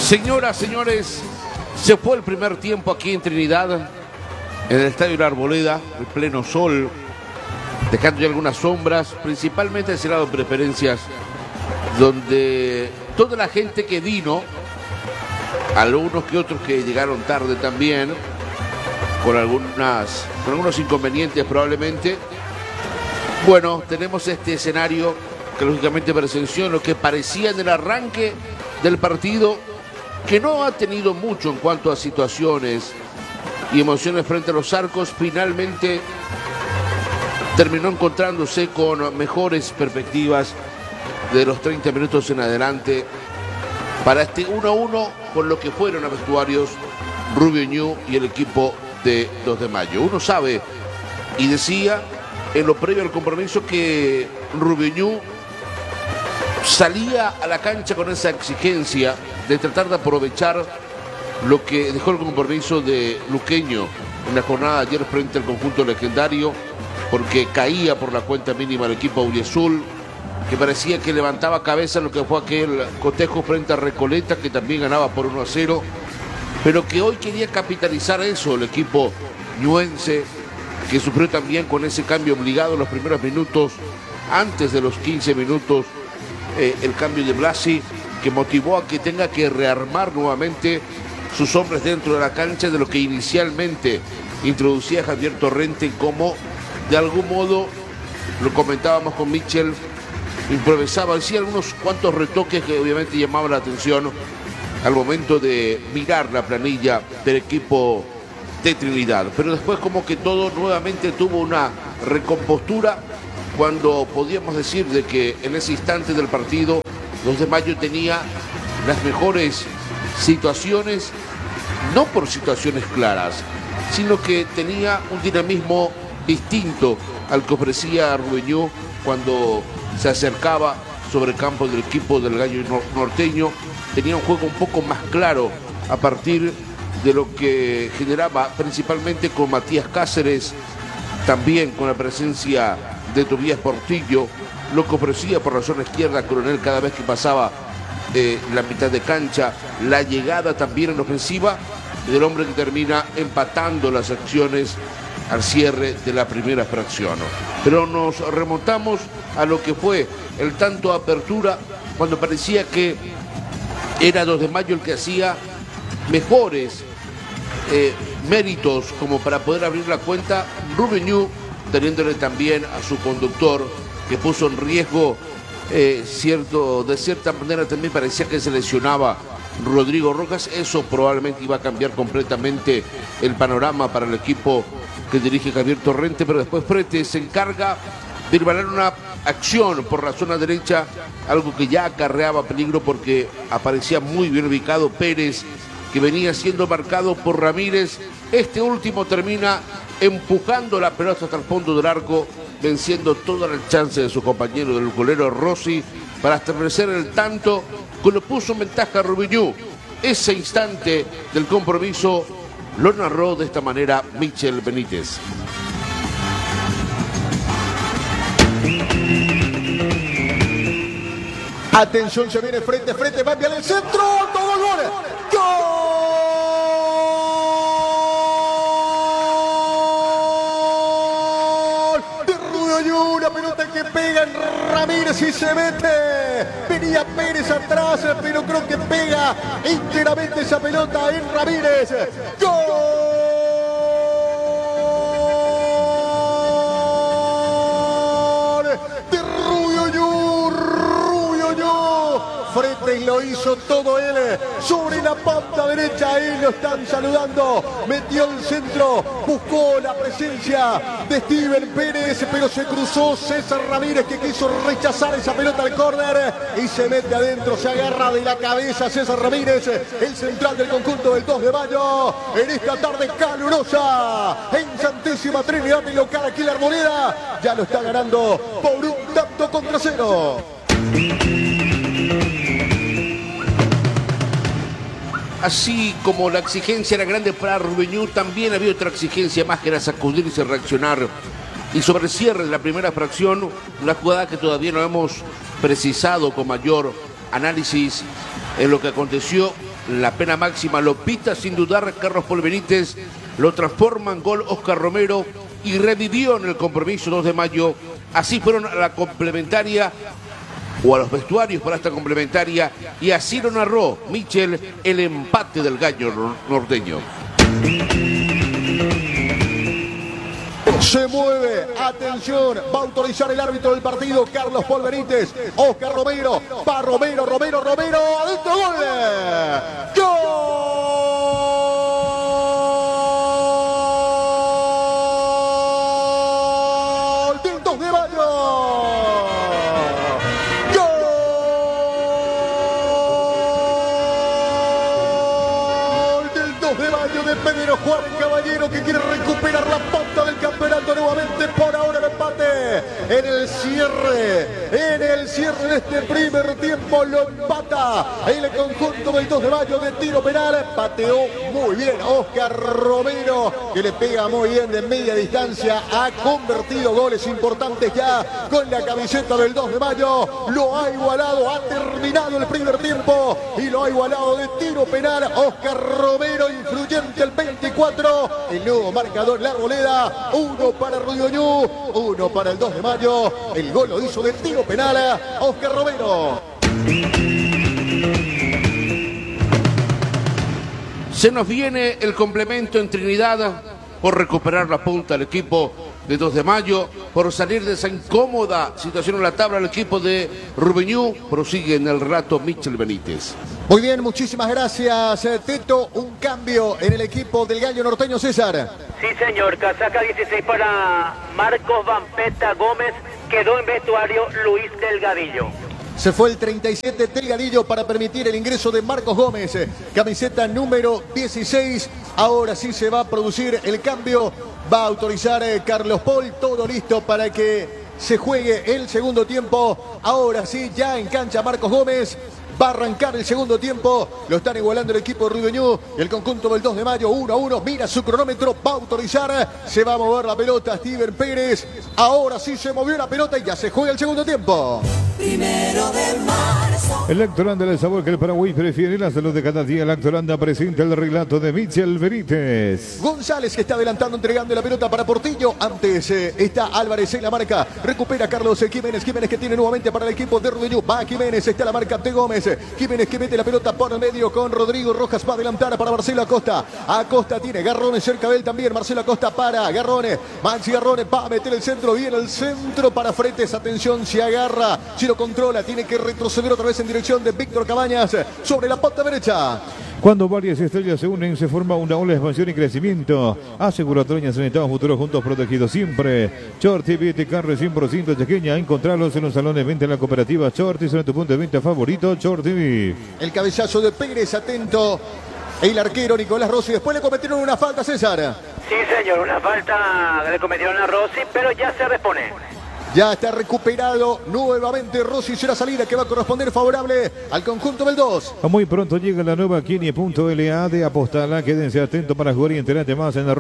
Señoras, señores, se fue el primer tiempo aquí en Trinidad, en el Estadio La Arboleda, el pleno sol, dejando ya algunas sombras, principalmente ese lado de preferencias, donde toda la gente que vino, algunos que otros que llegaron tarde también, con algunos inconvenientes probablemente. Bueno, tenemos este escenario que lógicamente presenció en lo que parecía en el arranque del partido, que no ha tenido mucho en cuanto a situaciones y emociones frente a los arcos. Finalmente terminó encontrándose con mejores perspectivas de los 30 minutos en adelante para este 1-1 con lo que fueron a vestuarios Rubio Ñu y el equipo de 2 de Mayo. Uno sabe y decía en lo previo al compromiso que Rubio Ñu salía a la cancha con esa exigencia de tratar de aprovechar lo que dejó el compromiso de Luqueño en la jornada de ayer frente al conjunto legendario, porque caía por la cuenta mínima el equipo auriazul, que parecía que levantaba cabeza en lo que fue aquel cotejo frente a Recoleta, que también ganaba por 1-0, pero que hoy quería capitalizar eso el equipo ñuense, que sufrió también con ese cambio obligado en los primeros minutos, antes de los 15 minutos, el cambio de Blasi, que motivó a que tenga que rearmar nuevamente sus hombres dentro de la cancha, de lo que inicialmente introducía Javier Torrente, como de algún modo, lo comentábamos con Michel, improvisaba, hacía algunos cuantos retoques que obviamente llamaban la atención al momento de mirar la planilla del equipo de Trinidad. Pero después como que todo nuevamente tuvo una recompostura, cuando podíamos decir de que en ese instante del partido 2 de Mayo tenía las mejores situaciones, no por situaciones claras, sino que tenía un dinamismo distinto al que ofrecía Rubio Ñu cuando se acercaba sobre el campo del equipo del Gallo Norteño. Tenía un juego un poco más claro a partir de lo que generaba principalmente con Matías Cáceres, también con la presencia de Tobías Portillo, lo que ofrecía por la zona izquierda Coronel cada vez que pasaba la mitad de cancha, la llegada también en ofensiva del hombre que termina empatando las acciones al cierre de la primera fracción. Pero nos remontamos a lo que fue el tanto apertura, cuando parecía que era 2 de Mayo el que hacía mejores méritos como para poder abrir la cuenta. Rubio Ñu, teniéndole también a su conductor, que puso en riesgo de cierta manera también parecía que se lesionaba Rodrigo Rojas. Eso probablemente iba a cambiar completamente el panorama para el equipo que dirige Javier Torrente, pero después Frete se encarga de irvanar una acción por la zona derecha, algo que ya acarreaba peligro porque aparecía muy bien ubicado Pérez, que venía siendo marcado por Ramírez. Este último termina empujando la pelota hasta el fondo del arco, venciendo toda la chance de su compañero del golero Rossi para establecer el tanto que lo puso en ventaja a Rubio Ñu. Ese instante del compromiso lo narró de esta manera Michel Benítez. Atención, se viene frente, va a enviar el centro, todo el gol. ¡Gol! De Rubio Ñu, una pelota que pega en Ramírez y se mete. Venía Pérez atrás, pero creo que pega enteramente esa pelota en Ramírez. ¡Gol! Frete lo hizo todo él, sobre la punta derecha, ahí lo están saludando, metió el centro, buscó la presencia de Steven Pérez, pero se cruzó César Ramírez, que quiso rechazar esa pelota al córner y se mete adentro, se agarra de la cabeza César Ramírez, el central del conjunto del 2 de Mayo, en esta tarde calurosa, en Santísima Trinidad, el local aquí en La Arboleda, ya lo está ganando por 1-0. Así como la exigencia era grande para Rubio Ñu, también había otra exigencia más, que era sacudirse y reaccionar. Y sobre el cierre de la primera fracción, una jugada que todavía no hemos precisado con mayor análisis en lo que aconteció, la pena máxima lo pita sin dudar Carlos Paul Benítez, lo transforma en gol Oscar Romero y revivió en el compromiso 2 de mayo. Así fueron a la complementaria o a los vestuarios para esta complementaria y así lo narró Michel el empate del gallo norteño. Se mueve, atención, va a autorizar el árbitro del partido, Carlos Paul Benítez, Oscar Romero, va Romero, adentro, gol. ¡Gol! Del 2 de mayo. ¡Gol! Del 2 de mayo de Pedro Juan Caballero, que quiere recuperar la punta del campeonato nuevamente. Por ahora el empate en el cierre de este primer tiempo lo empata el conjunto del 2 de mayo de tiro penal. Pateó muy bien Oscar Romero, que le pega muy bien de media distancia, ha convertido goles importantes ya con la camiseta del 2 de mayo, lo ha igualado, ha terminado el primer tiempo y lo ha igualado de tiro penal Oscar Romero, influyente el 24, el nuevo marcador La Arboleda, 1 para Rudiñú, 1 para el 2 de mayo, el gol lo hizo de tiro penal Oscar Romero. Se nos viene el complemento en Trinidad por recuperar la punta del equipo de 2 de mayo, por salir de esa incómoda situación en la tabla el equipo de Rubiñú. Prosigue en el relato Michel Benítez. Muy bien, muchísimas gracias, Teto. Un cambio en el equipo del gallo norteño, César. Sí, señor. Casaca 16 para Marcos Vampeta Gómez. Quedó en vestuario Luis Delgadillo. Se fue el 37 Delgadillo para permitir el ingreso de Marcos Gómez. Camiseta número 16. Ahora sí se va a producir el cambio. Va a autorizar Carlos Paul. Todo listo para que se juegue el segundo tiempo. Ahora sí, ya en cancha Marcos Gómez. Va a arrancar el segundo tiempo. Lo están igualando el equipo de Ruidoñú. El conjunto del 2 de mayo, 1-1. Mira su cronómetro. Va a autorizar. Se va a mover la pelota Steven Pérez. Ahora sí se movió la pelota y ya se juega el segundo tiempo. 1 de marzo. El Lactolanda, el sabor que el Paraguay prefiere, la salud de cada día. Lactolanda presenta el relato de Michel Benítez. González, que está adelantando, entregando la pelota para Portillo. Antes está Álvarez en la marca. Recupera Carlos Jiménez. Jiménez, que tiene nuevamente para el equipo de Ruidoñú. Va Jiménez, está la marca de Gómez. Jiménez, que mete la pelota por el medio con Rodrigo Rojas. Va a adelantar para Marcelo Acosta. Acosta tiene Garrones cerca de él también. Marcelo Acosta para Garrones. Maxi Garrones va a meter el centro. Viene el centro para Fretes. Atención, se agarra. Si lo controla, tiene que retroceder otra vez en dirección de Víctor Cabañas sobre la punta derecha. Cuando varias estrellas se unen, se forma una ola de expansión y crecimiento. Aseguradoras en Estado Futuro, juntos protegidos siempre. Shorty Beauty Carro 100% chequeña. Encontrarlos en los salones de venta en la cooperativa Shorty. Son tu punto de venta favorito, Shorty. El cabezazo de Pérez, atento. El arquero Nicolás Rossi. Después le cometieron una falta, César. Sí, señor, una falta le cometieron a Rossi, pero ya se repone. Ya está recuperado nuevamente Rossi. Será salida que va a corresponder favorable al conjunto del 2. Muy pronto llega la nueva Kini.la de Apostala. Quédense atentos para jugar y enterarte más en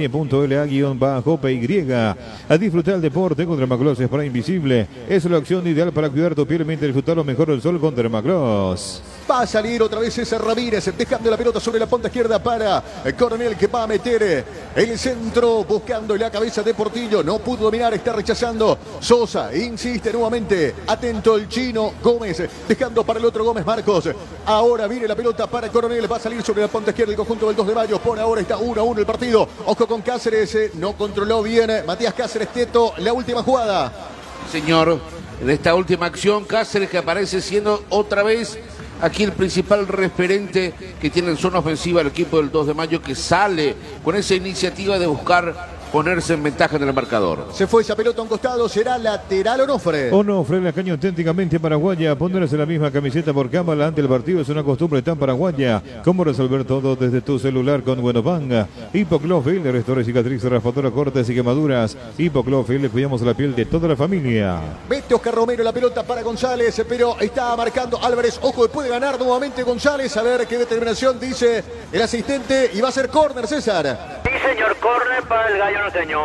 @Kini.la_PY. A disfrutar el deporte con Dermagloss Spray Invisible. Es la opción ideal para cuidar tu piel mientras disfrutar lo mejor del sol con Dermagloss. Va a salir otra vez César Ramírez, dejando la pelota sobre la punta izquierda para Coronel, que va a meter el centro, buscando la cabeza de Portillo. No pudo dominar, está rechazando. Sosa insiste nuevamente. Atento el chino Gómez, dejando para el otro Gómez Marcos. Ahora viene la pelota para Coronel, va a salir sobre la punta izquierda el conjunto del 2 de mayo. Por ahora está 1-1 el partido. Ojo con Cáceres, no controló bien Matías Cáceres. Teto, la última jugada. Señor, en esta última acción, Cáceres, que aparece siendo otra vez aquí el principal referente que tiene en zona ofensiva el equipo del 2 de mayo, que sale con esa iniciativa de buscar ponerse en ventaja en el marcador. Se fue esa pelota a un costado, será lateral Onofre. Onofre, la caña auténticamente paraguaya. Ponerse la misma camiseta por cámara ante el partido es una costumbre tan paraguaya. ¿Cómo resolver todo desde tu celular con Buenopanga? Hipoclofil, restaura cicatrices, raspadura, cortes y quemaduras. Hipoclofil, le cuidamos la piel de toda la familia. Mete Oscar Romero la pelota para González, pero está marcando Álvarez. Ojo, puede ganar nuevamente González. A ver qué determinación dice el asistente. Y va a ser córner, César. Sí, señor, córner para el gallo norteño.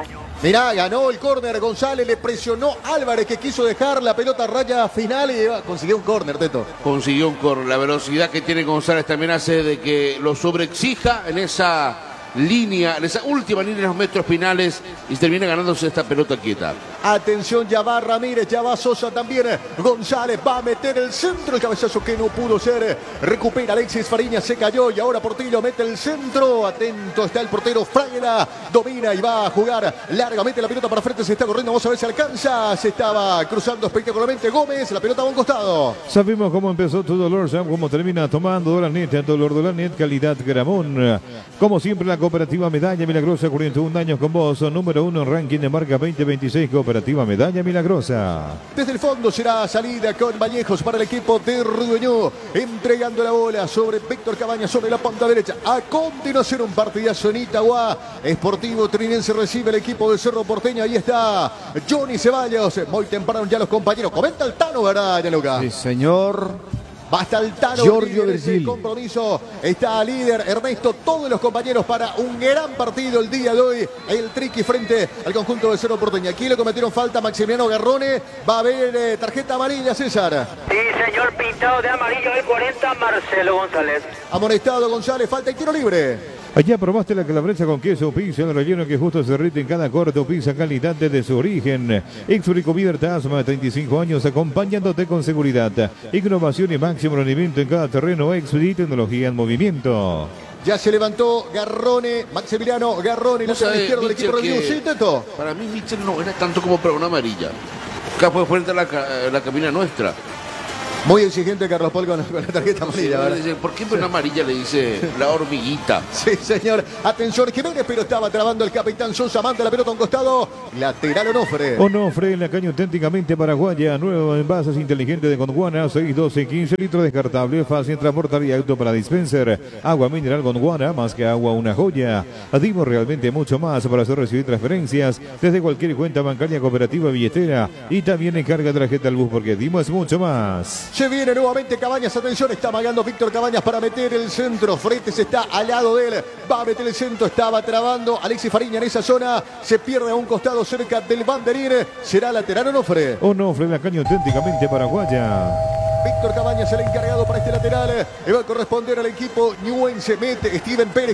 Mirá, ganó el córner González, le presionó Álvarez que quiso dejar la pelota a raya final y consiguió un córner, Teto. Consiguió un córner. La velocidad que tiene González también hace de que lo sobreexija en esa línea, en esa última línea de los metros finales y termina ganándose esta pelota quieta. Atención, ya va Ramírez, ya va Sosa también. González va a meter el centro, el cabezazo que no pudo ser. Recupera Alexis Fariña, se cayó y ahora Portillo mete el centro. Atento está el portero Fraguela, domina y va a jugar largamente la pelota para frente, se está corriendo, vamos a ver si alcanza. Se estaba cruzando espectacularmente Gómez, la pelota va a un costado. Sabemos cómo empezó tu dolor, sabemos cómo termina tomando Dolanet, dolor Dolanet, calidad Gramón. Como siempre, la Cooperativa Medalla Milagrosa, 41 años con vos, número 1 en ranking de marca 2026, Cooperativa Medalla Milagrosa. Desde el fondo será salida con Vallejos para el equipo de Rudueño, entregando la bola sobre Víctor Cabañas sobre la punta derecha. A continuación un partidazo en Itagua. Sportivo Trinense recibe el equipo de Cerro Porteño. Ahí está Johnny Ceballos. Muy temprano ya los compañeros. Comenta el Tano, ¿verdad, Gianluca? Sí, señor. Basta el Tano, Giorgio líder de compromiso. Está líder Ernesto, todos los compañeros para un gran partido el día de hoy. El triqui frente al conjunto de Cerro Porteño. Aquí le cometieron falta Maximiliano Garrone. Va a haber tarjeta amarilla, César. Sí, señor, pintado de amarillo el 40, Marcelo González. Amonestado González, falta y tiro libre. Allá probaste la calabresa con queso, pizza, el relleno que justo se derrite en cada corte, pizza calidad desde su origen. Exurico Vivertas, más de 35 años, acompañándote con seguridad. Innovación y máximo rendimiento en cada terreno, Exuri, tecnología en movimiento. Ya se levantó Garrone, Maximiliano Garrone, lateral izquierdo del equipo de sí, Teto. Para mí Mitchell no era tanto como para una amarilla. Acá fue frente a la cabina nuestra. Muy exigente Carlos Paul con la tarjeta amarilla, ¿verdad? ¿Por qué una amarilla le dice la hormiguita? Sí, señor. Atención, Jiménez, pero estaba trabando el capitán Sosa. Manda la pelota a un costado. Lateral Onofre. Onofre en la caña auténticamente paraguaya. Nuevo envases inteligente de Gondwana. 6, 12, 15 litros descartable. Fácil transportaría auto para dispenser. Agua mineral Gondwana. Más que agua, una joya. Dimos realmente mucho más para hacer recibir transferencias desde cualquier cuenta bancaria, cooperativa, billetera. Y también en carga de tarjeta al bus porque dimos es mucho más. Se viene nuevamente Cabañas, atención, está amagando Víctor Cabañas para meter el centro. Fretes está al lado de él, va a meter el centro, estaba trabando Alexis Fariña en esa zona. Se pierde a un costado cerca del banderín. Será lateral Onofre. Onofre en la caña auténticamente paraguaya. Víctor Cabañas, el encargado para este lateral. Le va a corresponder al equipo ñuense. Mete Steven Pérez.